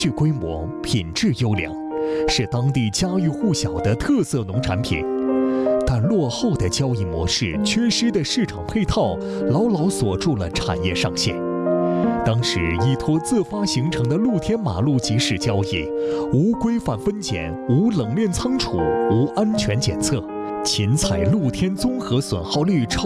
具规模、品质优良，是当地家喻户晓的特色农产品。但落后的交易模式、缺失的市场配套，牢牢锁住了产业上限。当时依托自发形成的露天马路集市交易，无规范分拣、无冷链仓储、无安全检测，芹菜露天综合损耗率超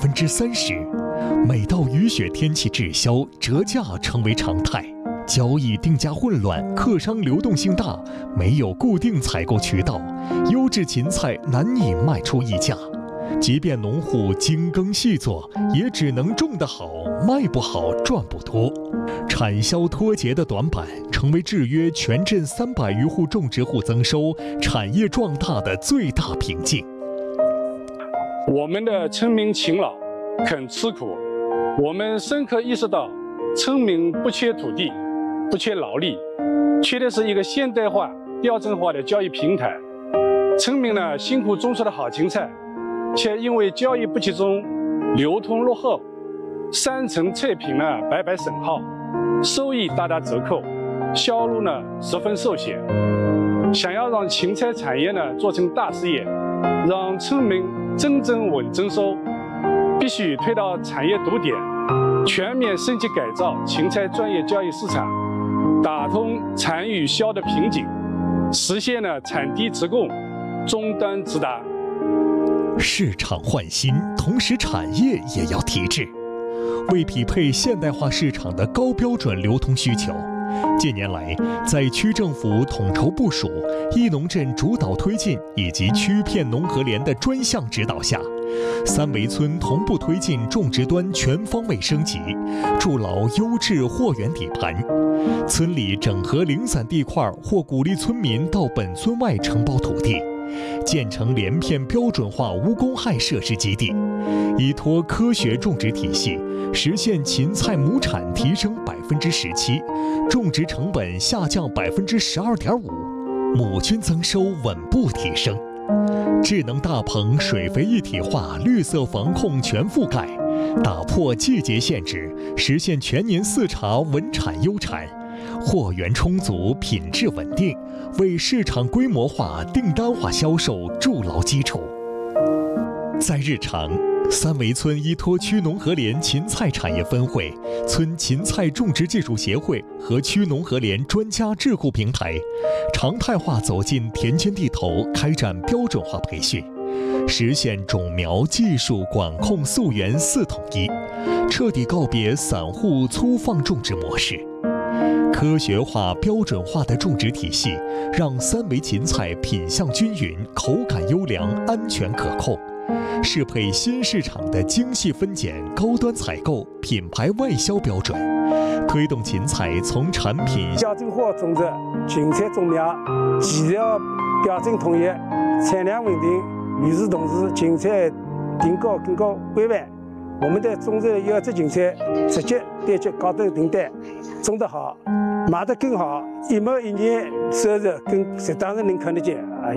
30%。每到雨雪天气滞销，折价成为常态。交易定价混乱，客商流动性大，没有固定采购渠道，优质芹菜难以卖出溢价。即便农户精耕细作，也只能种得好，卖不好，赚不多。产销脱节的短板，成为制约全镇300余户种植户增收、产业壮大的最大瓶颈。 我们的村民勤劳，肯吃苦，我们深刻意识到，村民不缺土地，不缺劳力，缺的是一个现代化、标准化的交易平台。村民呢辛苦种出的好芹菜，却因为交易不集中、流通落后，3层菜品呢白白损耗，收益大打折扣，销路呢十分受限。想要让芹菜产业呢做成大事业，让村民真正稳增收，必须推到产业堵点，全面升级改造芹菜专业交易市场，打通产与销的瓶颈，实现了产地直供、终端直达。 市场换新，同时产业也要提质。为匹配现代化市场的高标准流通需求，近年来，在区政府统筹部署、一农镇主导推进以及区片农合联的专项指导下，3维村同步推进种植端全方位升级，筑牢优质货源底盘。村里整合零散地块或鼓励村民到本村外承包土地，建成连片标准化无公害设施基地，依托科学种植体系，实现芹菜亩产提升17%，种植成本下降12.5%，亩均增收稳步提升。智能大棚水肥一体化、绿色防控全覆盖，打破季节限制，实现全年4茬稳产优产，货源充足、品质稳定，为市场规模化、订单化销售筑牢基础。在日常，3维村依托区农合联芹菜产业分会、村芹菜种植技术协会和区农合联专家智库平台，常态化走进田间地头，开展标准化培训，实现种苗、技术、管控、溯源4统一，彻底告别散户粗放种植模式。科学化、标准化的种植体系，让3维芹菜品相均匀、口感优良、安全可控，适配新市场的精细分拣、高端采购、品牌外销标准，推动芹菜从产品标准化种植、芹菜种苗，技疗标准统一，产量稳定。与此同时，芹菜订购更加规范。我们的种植优质芹菜直接对接高端订单，种得好，卖得更好，一亩一年收入更适当的能看得见。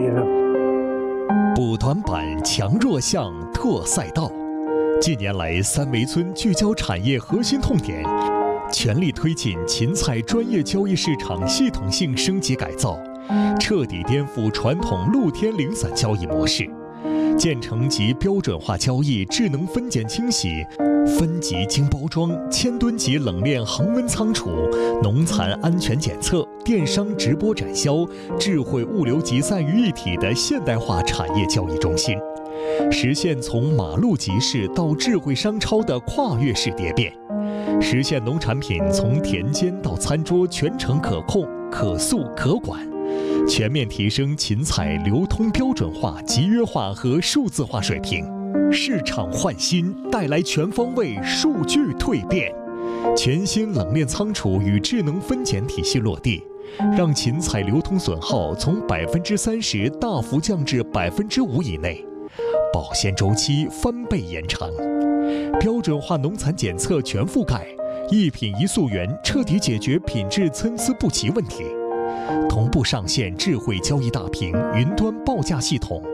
补短板、强弱项、拓赛道。近年来，3维村聚焦产业核心痛点，全力推进芹菜专业交易市场系统性升级改造，彻底颠覆传统露天零散交易模式。建成级标准化交易、智能分拣清洗、分级精包装、1000吨级冷链恒温仓储、农残安全检测、电商直播展销、智慧物流集散于一体的现代化产业交易中心，实现从马路集市到智慧商超的跨越式蝶变，实现农产品从田间到餐桌全程可控、可溯、可管。全面提升芹菜流通标准化、集约化和数字化水平，市场换新带来全方位数据蜕变，全新冷链仓储与智能分拣体系落地，让芹菜流通损耗从30%大幅降至5%以内，保鲜周期翻倍延长，标准化农残检测全覆盖，一品一溯源彻底解决品质参差不齐问题。同步上线智慧交易大屏、云端报价系统，